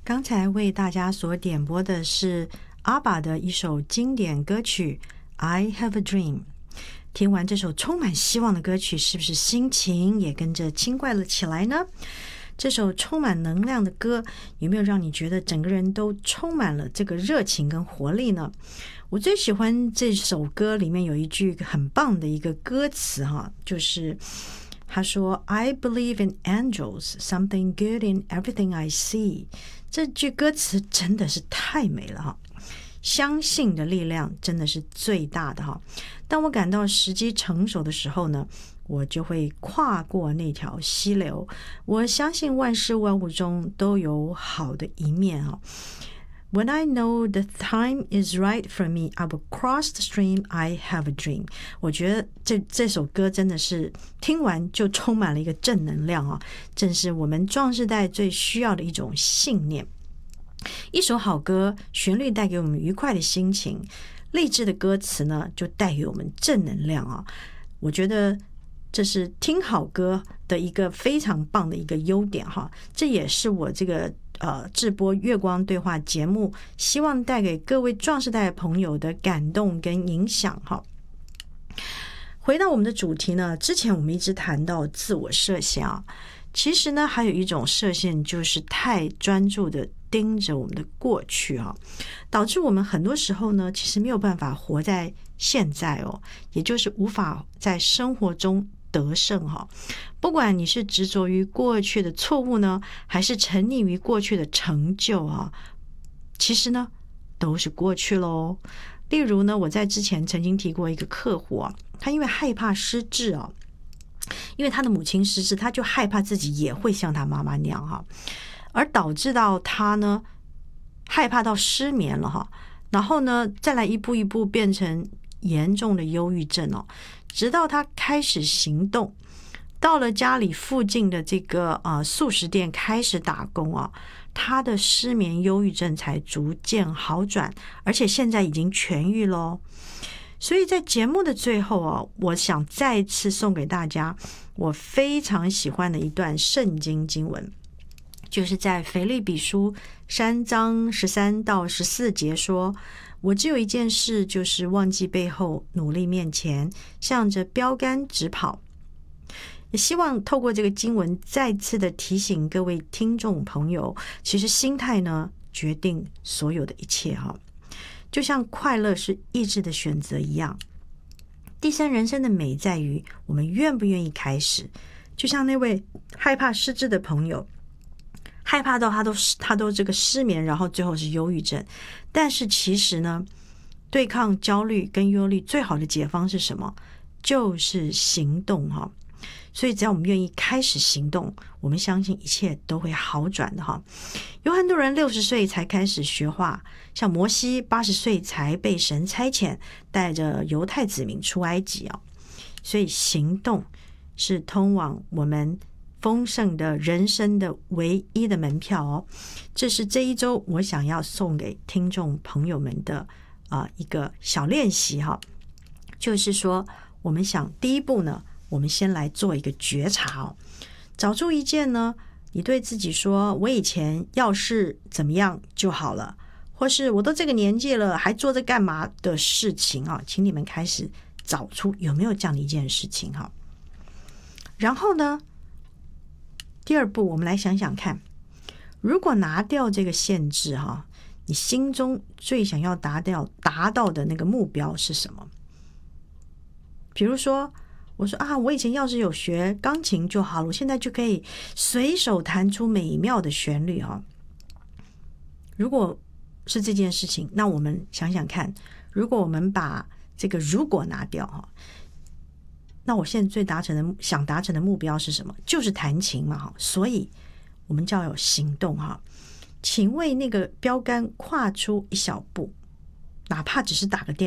刚才为大家所点播的是阿爸的一首经典歌曲 I Have a Dream。 听完这首充满希望的歌曲，是不是心情也跟着轻快了起来呢？这首充满能量的歌，有没有让你觉得整个人都充满了这个热情跟活力呢？我最喜欢这首歌里面有一句很棒的一个歌词就是他说 I believe in angels, something good in everything I see。 这句歌词真的是太美了相信的力量真的是最大的当我感到时机成熟的时候呢，我就会跨过那条溪流。我相信万事万物中都有好的一面When I know the time is right for me, I will cross the stream. I have a dream. 我觉得这首歌真的是听完就充满了一个正能量正是我们壮世代最需要的一种信念。一首好歌，旋律带给我们愉快的心情，励志的歌词呢，就带给我们正能量我觉得这是听好歌的一个非常棒的一个优点这也是我这个制播月光对话节目希望带给各位壮世代朋友的感动跟影响回到我们的主题呢，之前我们一直谈到自我设限其实呢还有一种设限，就是太专注的盯着我们的过去导致我们很多时候呢其实没有办法活在现在也就是无法在生活中得胜不管你是执着于过去的错误呢，还是沉溺于过去的成就其实呢都是过去咯。例如呢，我在之前曾经提过一个客户他因为害怕失智因为他的母亲失智，他就害怕自己也会像他妈妈那样而导致到他呢害怕到失眠了然后呢再来一步一步变成严重的忧郁症直到他开始行动，到了家里附近的这个素食店开始打工他的失眠忧郁症才逐渐好转，而且现在已经痊愈咯。所以在节目的最后我想再一次送给大家我非常喜欢的一段圣经经文，就是在腓立比书3章13到14节说，我只有一件事，就是忘记背后，努力面前，向着标杆直跑。也希望透过这个经文再次的提醒各位听众朋友，其实心态呢决定所有的一切就像快乐是意志的选择一样。第三人生的美在于我们愿不愿意开始。就像那位害怕失智的朋友，害怕到他都这个失眠，然后最后是忧郁症。但是其实呢，对抗焦虑跟忧虑最好的解方是什么？就是行动所以只要我们愿意开始行动，我们相信一切都会好转的有很多人60岁才开始学画，像摩西80岁才被神差遣带着犹太子民出埃及所以行动是通往我们丰盛的人生的唯一的门票这是这一周我想要送给听众朋友们的一个小练习就是说我们想第一步呢，我们先来做一个觉察找出一件呢你对自己说我以前要是怎么样就好了，或是我都这个年纪了还做这干嘛的事情请你们开始找出有没有这样的一件事情然后呢，第二步我们来想想看，如果拿掉这个限制你心中最想要达到的那个目标是什么？比如说我说我以前要是有学钢琴就好了，我现在就可以随手弹出美妙的旋律如果是这件事情，那我们想想看，如果我们把这个如果拿掉那我现在想达成的目标是什么？就是弹琴嘛所以我们就要有行动请为那个标杆跨出一小步，哪怕只是打个电